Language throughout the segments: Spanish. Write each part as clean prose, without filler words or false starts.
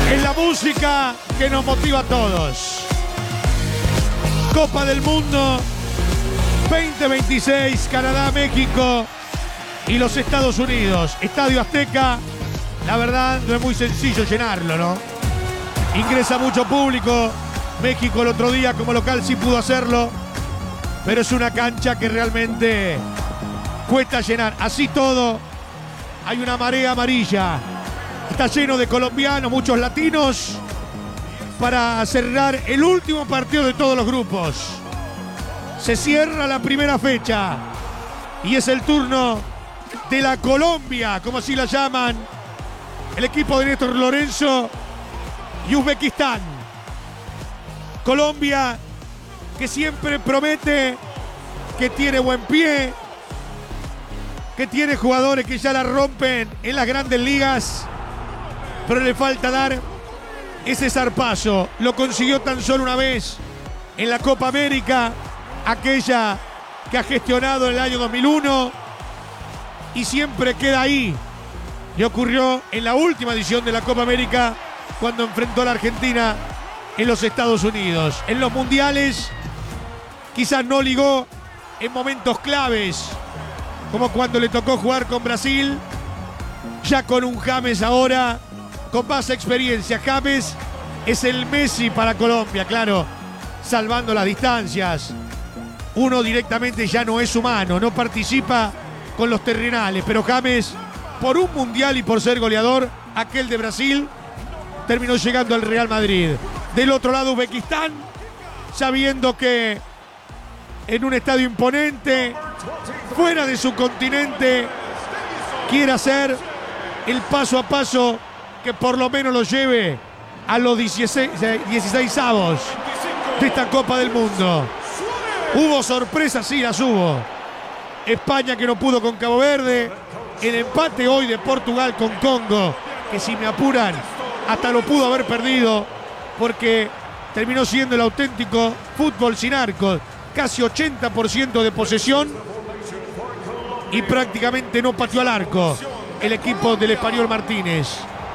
Es la música que nos motiva a todos. Copa del Mundo 2026, Canadá, México y los Estados Unidos. Estadio Azteca, la verdad no es muy sencillo llenarlo, ¿no? Ingresa mucho público. México el otro día como local sí pudo hacerlo, pero es una cancha que realmente cuesta llenar. Así todo, hay una marea amarilla. Está lleno de colombianos, muchos latinos, para cerrar el último partido de todos los grupos. Se cierra la primera fecha y es el turno de la Colombia, como así la llaman, el equipo de Néstor Lorenzo y Uzbekistán. Colombia, que siempre promete, que tiene buen pie, que tiene jugadores que ya la rompen en las grandes ligas, pero le falta dar ese zarpazo. Lo consiguió tan solo una vez en la Copa América, aquella que ha gestionado en el año 2001, y siempre queda ahí. Le ocurrió en la última edición de la Copa América, cuando enfrentó a la Argentina en los Estados Unidos. En los mundiales quizás no ligó en momentos claves, como cuando le tocó jugar con Brasil, ya con un James ahora con más experiencia. James es el Messi para Colombia, claro, salvando las distancias. Uno directamente ya no es humano, no participa con los terrenales, pero James, por un mundial y por ser goleador, aquel de Brasil, terminó llegando al Real Madrid. Del otro lado, Uzbekistán, sabiendo que en un estadio imponente, fuera de su continente, quiere hacer el paso a paso que por lo menos lo lleve a los 16avos de esta Copa del Mundo. Hubo sorpresas, sí las hubo. España que no pudo con Cabo Verde, el empate hoy de Portugal con Congo, que si me apuran hasta lo pudo haber perdido, porque terminó siendo el auténtico fútbol sin arcos, casi 80% de posesión y prácticamente no pateó al arco el equipo del español Martínez.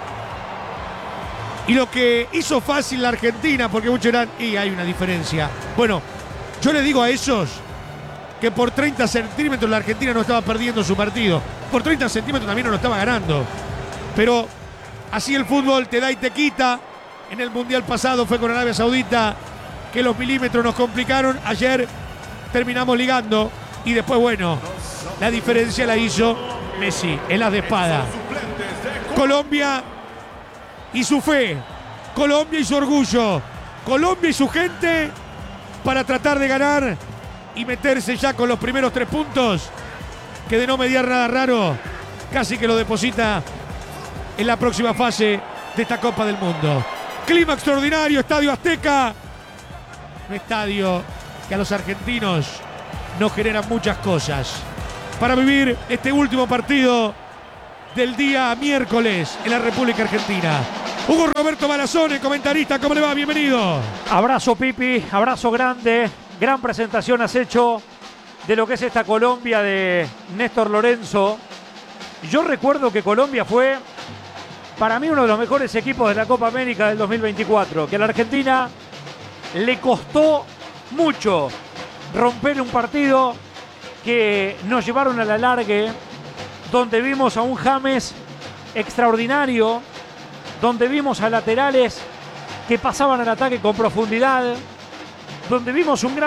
Y lo que hizo fácil la Argentina, porque muchos dirán, y hay una diferencia. Bueno, yo le digo a esos que por 30 centímetros la Argentina no estaba perdiendo su partido. Por 30 centímetros también no lo estaba ganando. Pero así el fútbol te da y te quita. En el Mundial pasado fue con Arabia Saudita que los milímetros nos complicaron. Ayer terminamos ligando y después, bueno, la diferencia la hizo Messi, el as de espada. Colombia y su fe, Colombia y su orgullo, Colombia y su gente para tratar de ganar y meterse ya con los primeros 3 puntos, que de no mediar nada raro, casi que lo deposita en la próxima fase de esta Copa del Mundo. Clima extraordinario, Estadio Azteca, un estadio que a los argentinos nos generan muchas cosas para vivir este último partido del día miércoles en la República Argentina. Hugo Roberto Malazone, comentarista, ¿cómo le va? Bienvenido. Abrazo, Pipi, abrazo grande. Gran presentación has hecho de lo que es esta Colombia de Néstor Lorenzo. Yo recuerdo que Colombia fue, para mí, uno de los mejores equipos de la Copa América del 2024, que a la Argentina le costó mucho romper un partido que nos llevaron a la largue, donde vimos a un James extraordinario, donde vimos a laterales que pasaban al ataque con profundidad, donde vimos una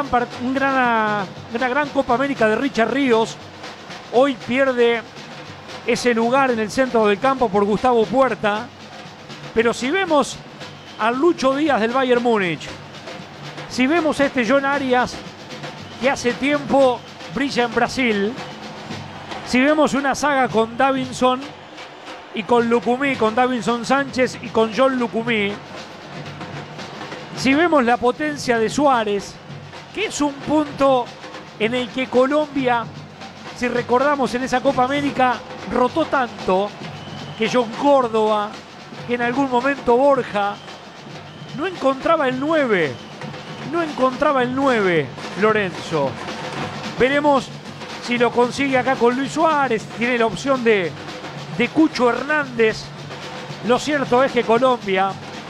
gran Copa América de Richard Ríos. Hoy pierde ese lugar en el centro del campo por Gustavo Puerta, pero si vemos al Lucho Díaz del Bayern Múnich, si vemos a este John Arias que hace tiempo brilla en Brasil, si vemos una saga con Davinson y con Lucumí, con Davinson Sánchez y con John Lucumí, si vemos la potencia de Suárez, que es un punto en el que Colombia, si recordamos en esa Copa América, rotó tanto que John Córdoba, que en algún momento Borja, no encontraba el 9, Lorenzo. Veremos si lo consigue acá con Luis Suárez, tiene la opción de Cucho Hernández. Lo cierto es que Colombia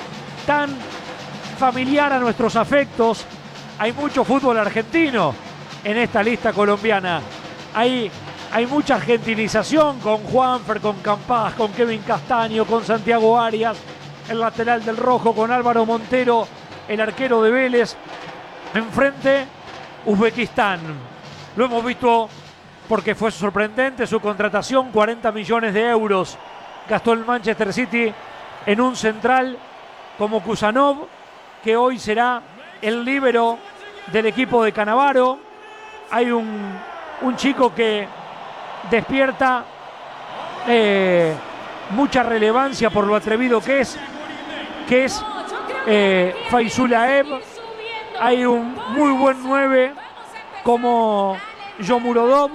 tan familiar a nuestros afectos. Hay mucho fútbol argentino en esta lista colombiana. Hay mucha argentinización con Juanfer, con Campás, con Kevin Castaño, con Santiago Arias, el lateral del Rojo, con Álvaro Montero, el arquero de Vélez. Enfrente, Uzbekistán. Lo hemos visto porque fue sorprendente su contratación, 40 millones de euros gastó el Manchester City en un central como Kusanov, que hoy será el líbero del equipo de Cannavaro. Hay un chico que despierta mucha relevancia por lo atrevido que es Faizulaev. Hay un muy buen 9 como Yomurodov,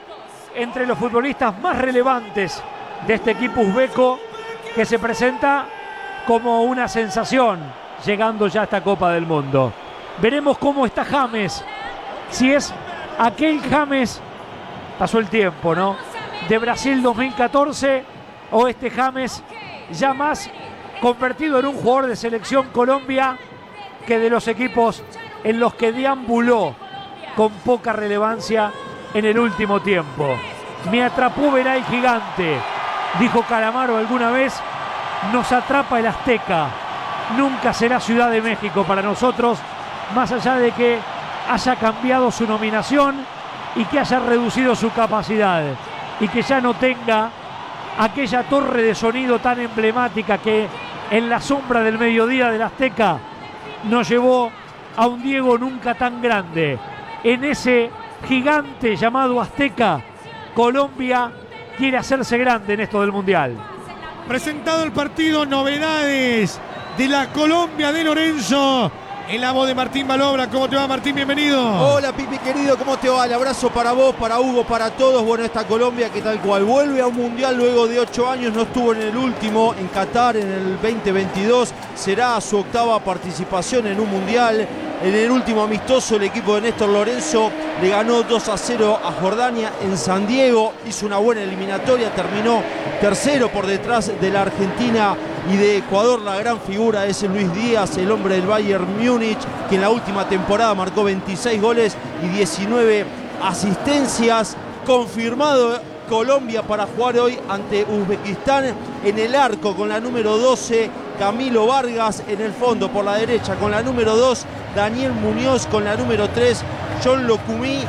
entre los futbolistas más relevantes de este equipo uzbeco, que se presenta como una sensación llegando ya a esta Copa del Mundo. Veremos cómo está James, si es aquel James, pasó el tiempo, ¿no?, de Brasil 2014, o este James ya más convertido en un jugador de selección Colombia que de los equipos en los que deambuló con poca relevancia en el último tiempo. Me atrapó verá el gigante, dijo Calamaro alguna vez. Nos atrapa el Azteca. Nunca será Ciudad de México para nosotros, más allá de que haya cambiado su nominación y que haya reducido su capacidad y que ya no tenga aquella torre de sonido tan emblemática que en la sombra del mediodía del Azteca nos llevó a un Diego nunca tan grande. En ese gigante llamado Azteca, Colombia quiere hacerse grande en esto del Mundial. Presentado el partido, novedades de la Colombia de Lorenzo, en la voz de Martín Balobra. ¿Cómo te va, Martín? Bienvenido. Hola, Pipi querido, ¿cómo te va? El abrazo para vos, para Hugo, para todos. Bueno, esta Colombia que tal cual vuelve a un Mundial luego de 8 años, no estuvo en el último, en Qatar en el 2022, será su octava participación en un Mundial. En el último amistoso, el equipo de Néstor Lorenzo le ganó 2-0 a Jordania en San Diego, hizo una buena eliminatoria, terminó tercero por detrás de la Argentina y de Ecuador. La gran figura es Luis Díaz, el hombre del Bayern Múnich, que en la última temporada marcó 26 goles y 19 asistencias. Confirmado Colombia para jugar hoy ante Uzbekistán. En el arco con la número 12, Camilo Vargas. En el fondo por la derecha con la número 2, Daniel Muñoz. Con la número 3, John Locumí.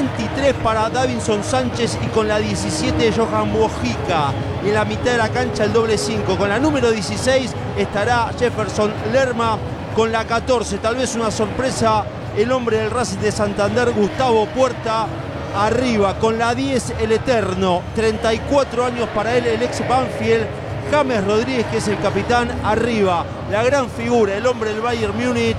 23 para Davinson Sánchez y con la 17, Johan Bojica. En la mitad de la cancha el doble 5. Con la número 16 estará Jefferson Lerma. Con la 14, tal vez una sorpresa, el hombre del Racing de Santander, Gustavo Puerta. Arriba con la 10, el eterno, 34 años para él, el ex Banfield, James Rodríguez, que es el capitán. Arriba la gran figura, el hombre del Bayern Múnich,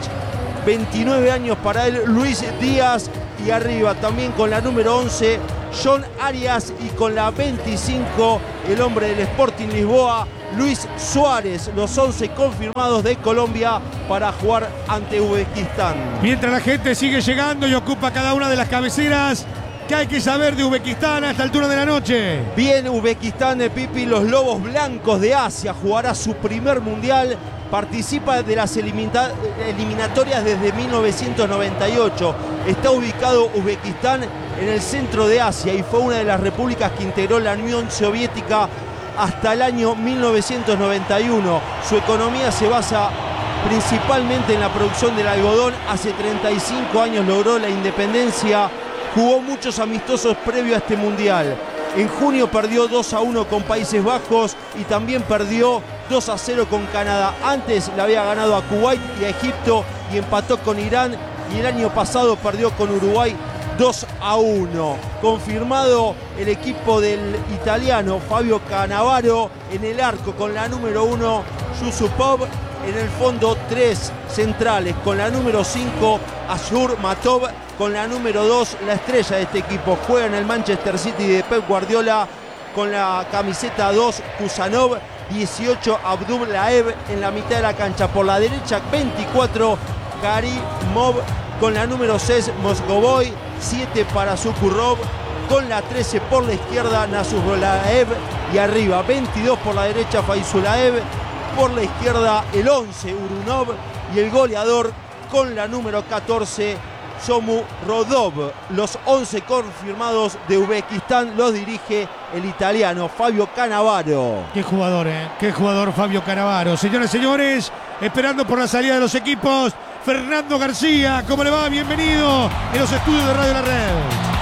29 años para él, Luis Díaz. Y arriba también con la número 11, John Arias. Y con la 25, el hombre del Sporting Lisboa, Luis Suárez. Los 11 confirmados de Colombia para jugar ante Uzbekistán. Mientras la gente sigue llegando y ocupa cada una de las cabeceras, ¿qué hay que saber de Uzbekistán a esta altura de la noche? Bien, Uzbekistán de Pipi, los Lobos Blancos de Asia, jugará su primer mundial. Participa de las eliminatorias desde 1998. Está ubicado Uzbekistán en el centro de Asia y fue una de las repúblicas que integró la Unión Soviética hasta el año 1991. Su economía se basa principalmente en la producción del algodón. Hace 35 años logró la independencia. Jugó muchos amistosos previo a este mundial. En junio perdió 2-1 con Países Bajos y también perdió 2-0 con Canadá. Antes le había ganado a Kuwait y a Egipto y empató con Irán. Y el año pasado perdió con Uruguay 2-1. Confirmado el equipo del italiano Fabio Cannavaro en el arco con la número 1, Yusupov. En el fondo 3 centrales con la número 5, Ashur Matov. Con la número 2, la estrella de este equipo. Juega en el Manchester City de Pep Guardiola. Con la camiseta 2, Kusanov. 18, Abdullaev en la mitad de la cancha. Por la derecha, 24, Karimov. Con la número 6, Mosgovoy. 7 para Sukurov. Con la 13 por la izquierda, Nasrulaev. Y arriba, 22 por la derecha, Faizulaev. Por la izquierda el 11 Urunov y el goleador con la número 14 Shomu Rodov. Los 11 confirmados de Uzbekistán los dirige el italiano Fabio Cannavaro. Qué jugador Fabio Cannavaro. Señoras y señores, esperando por la salida de los equipos, Fernando García, ¿cómo le va? Bienvenido en los estudios de Radio La Red.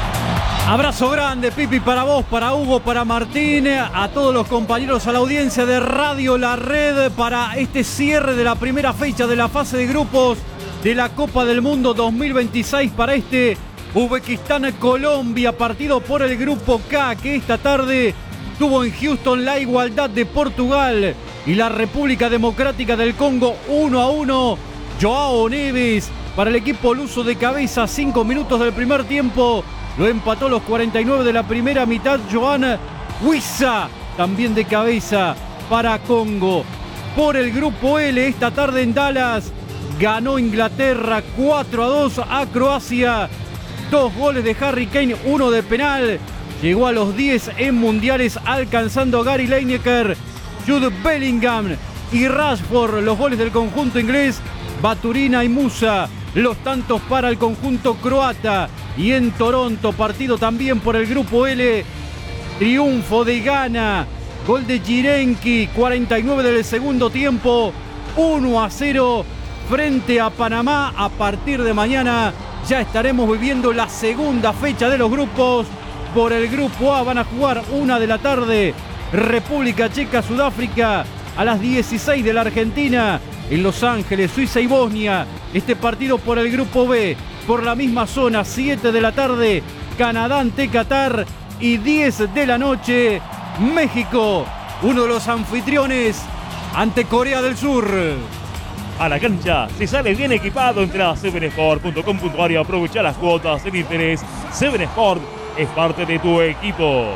Abrazo grande, Pipi, para vos, para Hugo, para Martín, a todos los compañeros, a la audiencia de Radio La Red para este cierre de la primera fecha de la fase de grupos de la Copa del Mundo 2026 para este Uzbekistán-Colombia, partido por el Grupo K, que esta tarde tuvo en Houston la igualdad de Portugal y la República Democrática del Congo 1-1. Joao Neves para el equipo luso de cabeza, 5 minutos del primer tiempo. Lo empató los 49 de la primera mitad Joan Wissa, también de cabeza para Congo. Por el Grupo L, esta tarde en Dallas, ganó Inglaterra 4-2 a Croacia. 2 goles de Harry Kane, 1 de penal. Llegó a los 10 en mundiales, alcanzando a Gary Lineker, Jude Bellingham y Rashford. Los goles del conjunto inglés, Baturina y Musa. Los tantos para el conjunto croata. Y en Toronto, partido también por el Grupo L, triunfo de Ghana, gol de Jirenki, 49 del segundo tiempo, 1-0 frente a Panamá. A partir de mañana ya estaremos viviendo la segunda fecha de los grupos. Por el Grupo A van a jugar 1 de la tarde, República Checa, Sudáfrica, a las 16 de la Argentina, en Los Ángeles, Suiza y Bosnia. Este partido por el Grupo B, por la misma zona, 7 de la tarde, Canadá ante Qatar, y 10 de la noche, México, uno de los anfitriones, ante Corea del Sur. A la cancha se sale bien equipado. Entra a 7sport.com.ar y aprovecha las cuotas en interés. 7sport es parte de tu equipo.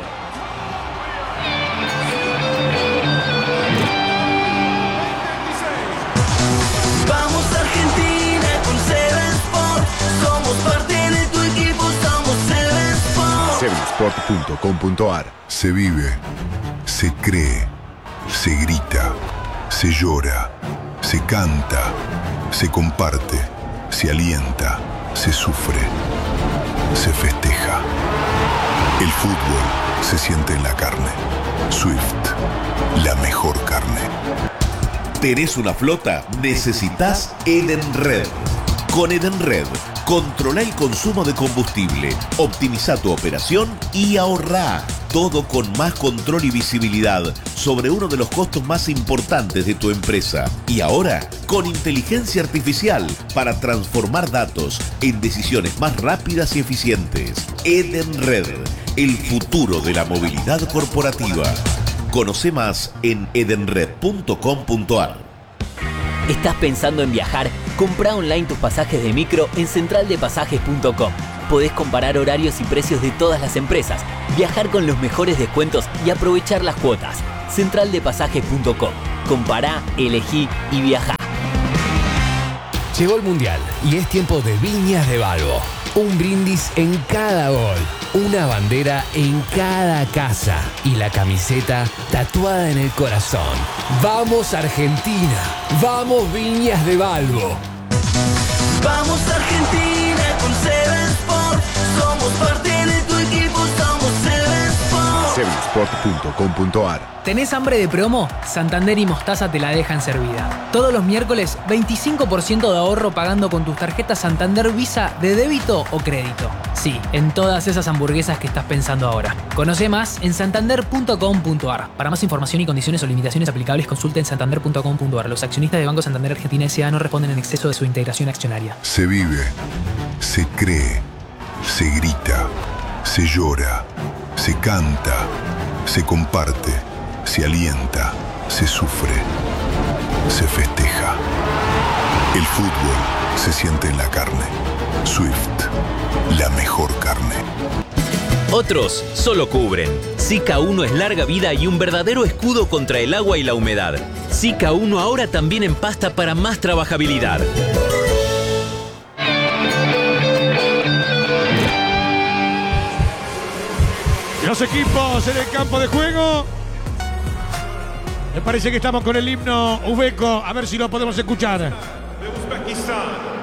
Vamos Argentina con 7sport. Somos parte de tu equipo, somos 7sport. 7sport.com.ar. Se vive, se cree, se grita, se llora, se canta, se comparte, se alienta, se sufre, se festeja. El fútbol se siente en la carne. Swift, la mejor carne. ¿Tenés una flota? Necesitas Edenred. Con Edenred, controla el consumo de combustible, optimiza tu operación y ahorrá. Todo con más control y visibilidad sobre uno de los costos más importantes de tu empresa. Y ahora, con inteligencia artificial para transformar datos en decisiones más rápidas y eficientes. Edenred, el futuro de la movilidad corporativa. Conoce más en edenred.com.ar. ¿Estás pensando en viajar? Comprá online tus pasajes de micro en centraldepasajes.com. Podés comparar horarios y precios de todas las empresas, viajar con los mejores descuentos y aprovechar las cuotas. Centraldepasajes.com. Compará, elegí y viajá. Llegó el Mundial y es tiempo de Viñas de Balbo. Un brindis en cada gol, una bandera en cada casa y la camiseta tatuada en el corazón. ¡Vamos Argentina! ¡Vamos Viñas de Balbo! Vamos Argentina con 7sport. Somos parte de tu equipo, somos 7sport. 7sport.com.ar. ¿Tenés hambre de promo? Santander y Mostaza te la dejan servida. Todos los miércoles, 25% de ahorro pagando con tus tarjetas Santander Visa de débito o crédito. Sí, en todas esas hamburguesas que estás pensando ahora. Conoce más en santander.com.ar. Para más información y condiciones o limitaciones aplicables, consulta en santander.com.ar. Los accionistas de Banco Santander Argentina S.A. no responden en exceso de su integración accionaria. Se vive, se cree, se grita, se llora, se canta, se comparte, se alienta, se sufre, se festeja. El fútbol se siente en la carne. Swift, la mejor carne. Otros solo cubren. Zika 1 es larga vida y un verdadero escudo contra el agua y la humedad. Zika 1 ahora también en pasta para más trabajabilidad. Los equipos en el campo de juego. Me parece que estamos con el himno uzbeco. A ver si lo podemos escuchar. de Uzbekistán.